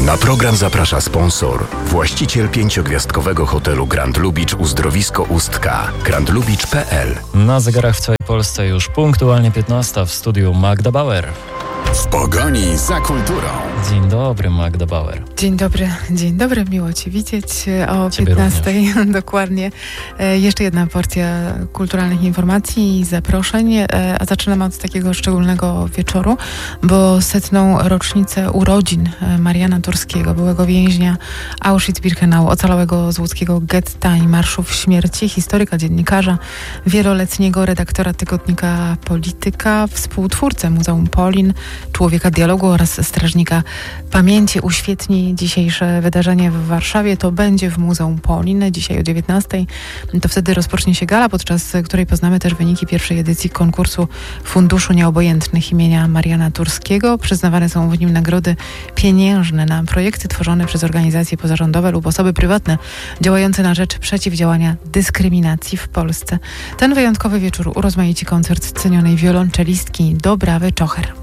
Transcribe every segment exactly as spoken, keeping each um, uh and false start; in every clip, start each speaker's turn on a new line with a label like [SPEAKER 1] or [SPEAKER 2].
[SPEAKER 1] Na program zaprasza sponsor, właściciel pięciogwiazdkowego hotelu Grand Lubicz Uzdrowisko Ustka, grand lubicz kropka p l.
[SPEAKER 2] Na zegarach w całej Polsce już punktualnie piętnasta, w studiu Magda Bauer.
[SPEAKER 1] W pogoni za kulturą.
[SPEAKER 2] Dzień dobry, Magda Bauer.
[SPEAKER 3] Dzień dobry, dzień dobry, miło Cię widzieć o
[SPEAKER 2] Ciebie
[SPEAKER 3] piętnastej. Dokładnie. E, jeszcze jedna porcja kulturalnych informacji i zaproszeń, e, a zaczynamy od takiego szczególnego wieczoru, bo setną rocznicę urodzin Mariana Turskiego, byłego więźnia Auschwitz-Birkenau, ocalałego z łódzkiego getta i marszów śmierci, historyka, dziennikarza, wieloletniego redaktora tygodnika Polityka, współtwórcę Muzeum Polin, człowieka dialogu oraz strażnika pamięci, uświetni dzisiejsze wydarzenie w Warszawie. To będzie w Muzeum Polin dzisiaj o dziewiętnastej. To wtedy rozpocznie się gala, podczas której poznamy też wyniki pierwszej edycji konkursu Funduszu Nieobojętnych imienia Mariana Turskiego. Przyznawane są w nim nagrody pieniężne na projekty tworzone przez organizacje pozarządowe lub osoby prywatne działające na rzecz przeciwdziałania dyskryminacji w Polsce. Ten wyjątkowy wieczór urozmaici koncert cenionej wiolonczelistki Dobrawy Czocher.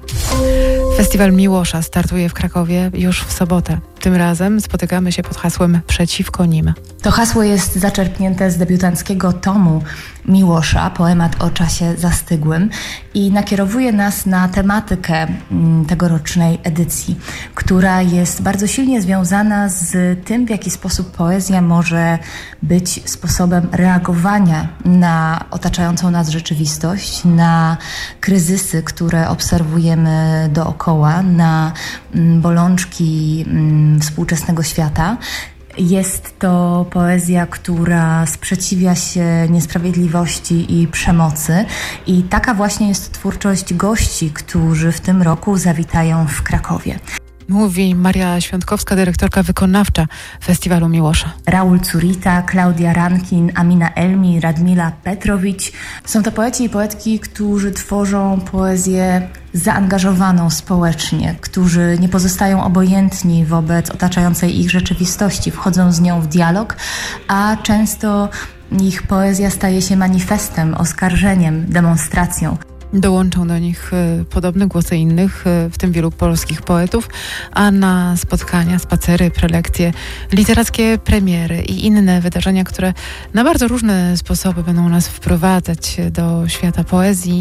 [SPEAKER 3] Festiwal Miłosza startuje w Krakowie już w sobotę. Tym razem spotykamy się pod hasłem Przeciwko nim.
[SPEAKER 4] To hasło jest zaczerpnięte z debiutanckiego tomu Miłosza, poemat o czasie zastygłym, i nakierowuje nas na tematykę tegorocznej edycji, która jest bardzo silnie związana z tym, w jaki sposób poezja może być sposobem reagowania na otaczającą nas rzeczywistość, na kryzysy, które obserwujemy dookoła, na bolączki współczesnego świata. Jest to poezja, która sprzeciwia się niesprawiedliwości i przemocy, i taka właśnie jest twórczość gości, którzy w tym roku zawitają w Krakowie.
[SPEAKER 3] Mówi Maria Świątkowska, dyrektorka wykonawcza Festiwalu Miłosza.
[SPEAKER 4] Raul Curita, Klaudia Rankin, Amina Elmi, Radmila Petrowicz. Są to poeci i poetki, którzy tworzą poezję zaangażowaną społecznie, którzy nie pozostają obojętni wobec otaczającej ich rzeczywistości, wchodzą z nią w dialog, a często ich poezja staje się manifestem, oskarżeniem, demonstracją.
[SPEAKER 3] Dołączą do nich y, podobne głosy innych, y, w tym wielu polskich poetów, a na spotkania, spacery, prelekcje, literackie premiery i inne wydarzenia, które na bardzo różne sposoby będą nas wprowadzać do świata poezji,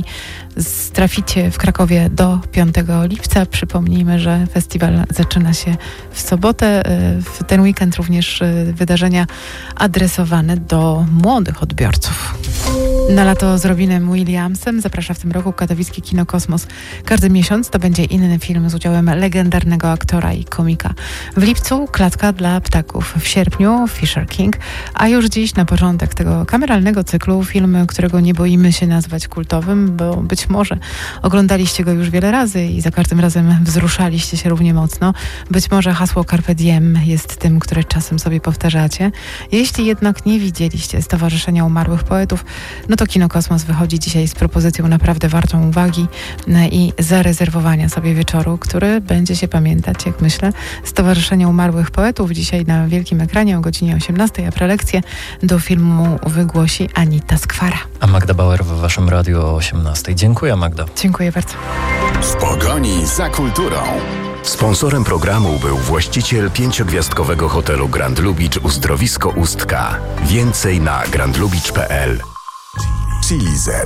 [SPEAKER 3] traficie w Krakowie do piątego lipca. Przypomnijmy, że festiwal zaczyna się w sobotę. Y, w ten weekend również y, wydarzenia adresowane do młodych odbiorców. Na lato z Robinem Williamsem zaprasza w tym roku katowickie Kino Kosmos. Każdy miesiąc to będzie inny film z udziałem legendarnego aktora i komika. W lipcu Klatka dla ptaków, w sierpniu Fisher King, a już dziś na początek tego kameralnego cyklu film, którego nie boimy się nazwać kultowym, bo być może oglądaliście go już wiele razy i za każdym razem wzruszaliście się równie mocno. Być może hasło Carpe Diem jest tym, które czasem sobie powtarzacie. Jeśli jednak nie widzieliście Stowarzyszenia Umarłych Poetów, no to Kino Kosmos wychodzi dzisiaj z propozycją naprawdę wartą uwagi i zarezerwowania sobie wieczoru, który będzie się pamiętać, jak myślę, Stowarzyszenia Umarłych Poetów. Dzisiaj na wielkim ekranie o godzinie osiemnastej, a prelekcję do filmu wygłosi Anita Skwara.
[SPEAKER 2] A Magda Bauer w waszym radiu o osiemnastej. Dziękuję, Magda.
[SPEAKER 3] Dziękuję bardzo.
[SPEAKER 1] W pogoni za kulturą. Sponsorem programu był właściciel pięciogwiazdkowego hotelu Grand Lubicz Uzdrowisko Ustka. Więcej na grand lubicz kropka p l. Chili Z.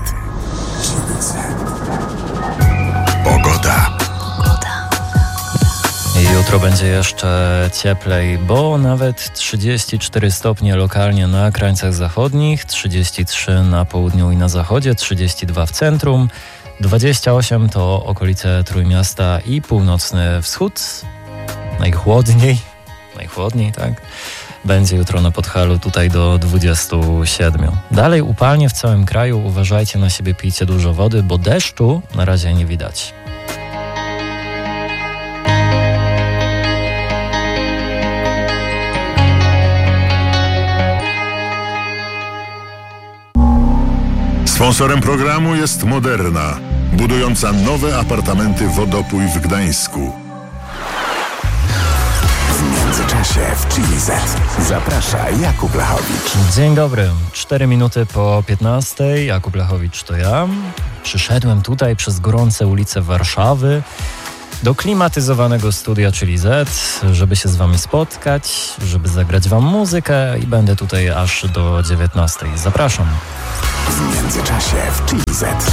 [SPEAKER 1] Pogoda.
[SPEAKER 2] Jutro będzie jeszcze cieplej, bo nawet trzydzieści cztery stopnie lokalnie na krańcach zachodnich, trzydzieści trzy na południu i na zachodzie, trzydzieści dwa w centrum, dwadzieścia osiem to okolice Trójmiasta i północny wschód. Najchłodniej, najchłodniej, tak? Będzie jutro na Podhalu, tutaj do dwudziestu siedmiu. Dalej upalnie w całym kraju, uważajcie na siebie, pijcie dużo wody, bo deszczu na razie nie widać.
[SPEAKER 5] Sponsorem programu jest Moderna, budująca nowe apartamenty Wodopój w Gdańsku.
[SPEAKER 1] W międzyczasie w Chili Z zaprasza Jakub Lechowicz.
[SPEAKER 2] Dzień dobry, cztery minuty po piętnastej. Jakub Lechowicz to ja. Przyszedłem tutaj przez gorące ulice Warszawy, do klimatyzowanego studia, czyli Z, żeby się z wami spotkać, żeby zagrać wam muzykę i będę tutaj aż do dziewiętnastej. Zapraszam.
[SPEAKER 1] W międzyczasie w Chili Z.